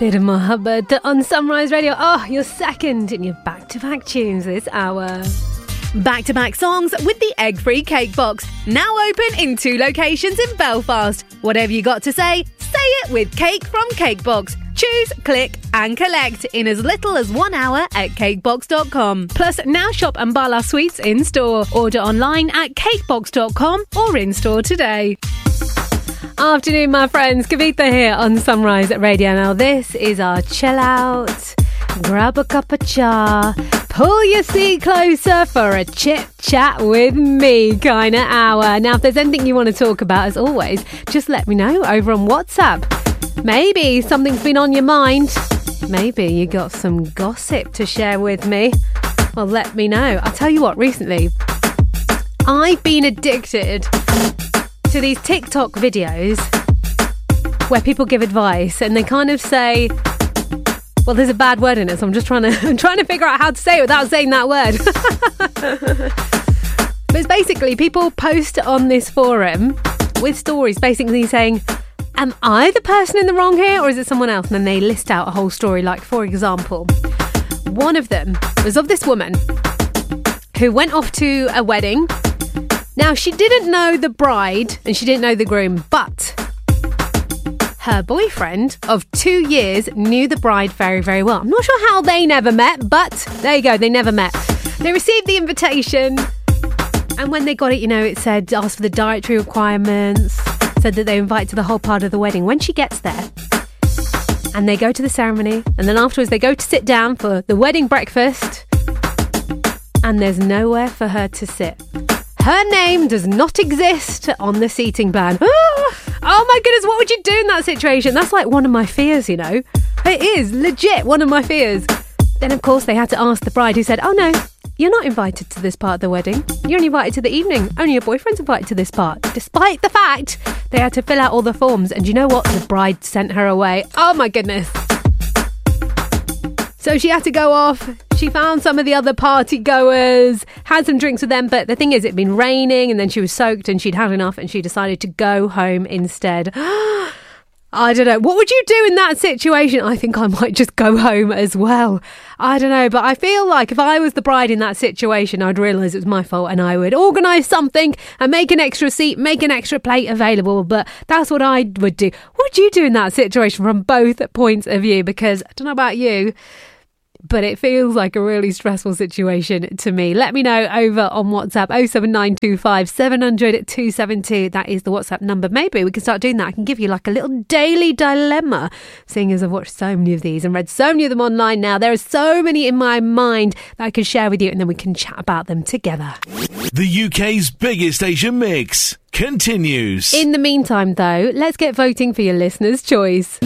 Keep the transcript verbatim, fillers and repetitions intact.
Fit Mohammed on Sunrise Radio. Oh, you're second in your back-to-back tunes this hour. Back-to-back songs with the egg-free cake box. Now open in two locations in Belfast. Whatever you got to say, say it with Cake from Cakebox. Choose, click and collect in as little as one hour at cakebox dot com. Plus, now shop Ambala Sweets in-store. Order online at cakebox dot com or in-store today. Afternoon, my friends. Kavitha here on Sunrise Radio. Now, this is our chill out, grab a cup of cha, pull your seat closer for a chit chat with me kind of hour. Now, if there's anything you want to talk about, as always, just let me know over on WhatsApp. Maybe something's been on your mind. Maybe you got some gossip to share with me. Well, let me know. I'll tell you what, recently, I've been addicted to these TikTok videos where people give advice and they kind of say, well, there's a bad word in it, so I'm just trying to I'm trying to figure out how to say it without saying that word. But it's basically people post on this forum with stories basically saying, am I the person in the wrong here or is it someone else? And then they list out a whole story. Like, for example, one of them was of this woman who went off to a wedding. Now, she didn't know the bride and she didn't know the groom, but her boyfriend of two years knew the bride very, very well. I'm not sure how they never met, but there you go, they never met. They received the invitation, and when they got it, you know, it said, asked for the dietary requirements, said that they invite to the whole part of the wedding. When she gets there, and they go to the ceremony, and then afterwards they go to sit down for the wedding breakfast, and there's nowhere for her to sit. Her name does not exist on the seating plan. Oh my goodness, what would you do in that situation? That's like one of my fears, you know. It is legit one of my fears. Then, of course, they had to ask the bride, who said, oh no, you're not invited to this part of the wedding. You're only invited to the evening. Only your boyfriend's invited to this part. Despite the fact they had to fill out all the forms. And you know what? The bride sent her away. Oh my goodness. So she had to go off. She found some of the other party goers, had some drinks with them. But the thing is, it'd been raining and then she was soaked and she'd had enough and she decided to go home instead. I don't know. What would you do in that situation? I think I might just go home as well. I don't know. But I feel like if I was the bride in that situation, I'd realise it was my fault and I would organise something and make an extra seat, make an extra plate available. But that's what I would do. What would you do in that situation from both points of view? Because I don't know about you, but it feels like a really stressful situation to me. Let me know over on WhatsApp, oh seven nine two five, seven hundred, two seven two. That is the WhatsApp number. Maybe we can start doing that. I can give you like a little daily dilemma, seeing as I've watched so many of these and read so many of them online now. There are so many in my mind that I can share with you and then we can chat about them together. The U K's biggest Asian mix continues. In the meantime, though, let's get voting for your listener's choice.